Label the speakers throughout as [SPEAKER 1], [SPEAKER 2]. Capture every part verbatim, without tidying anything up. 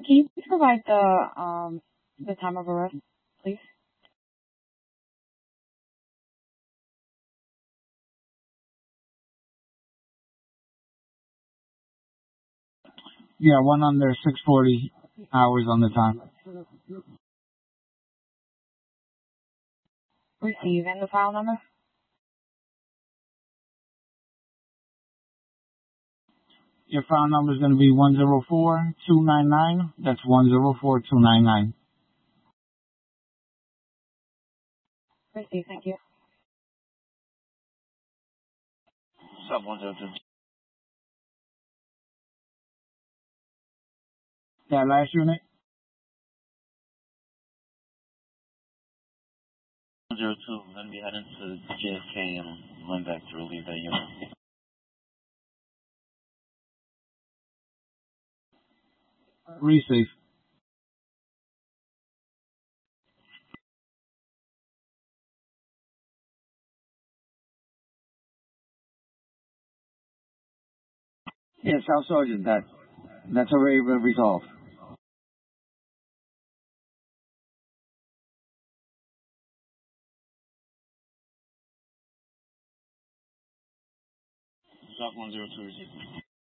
[SPEAKER 1] Can you please provide the um the time of arrest, please?
[SPEAKER 2] Yeah, one under six forty hours on the time.
[SPEAKER 1] Receive and the file number.
[SPEAKER 2] Your file number is going to be one zero four two nine nine. That's one zero four two nine nine.
[SPEAKER 1] Receive, thank you.
[SPEAKER 3] Sub one zero two.
[SPEAKER 2] That last unit?
[SPEAKER 3] one zero two. I'm going to be heading to J F K and run back to relieve that unit.
[SPEAKER 2] Receive.
[SPEAKER 4] Yes, South Sergeant, that, that's already been resolved.
[SPEAKER 3] Sub one zero two received.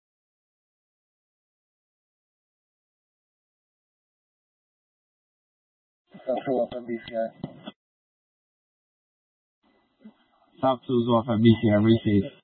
[SPEAKER 4] South two off M B C I.
[SPEAKER 2] South two is off at B C I. Receive.